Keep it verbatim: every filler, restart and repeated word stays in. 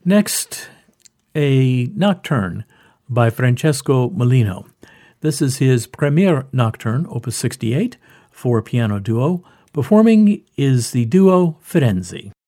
Next, a nocturne by Francesco Molino. This is his premiere nocturne, opus sixty-eight, for piano duo. Performing is the duo Firenze.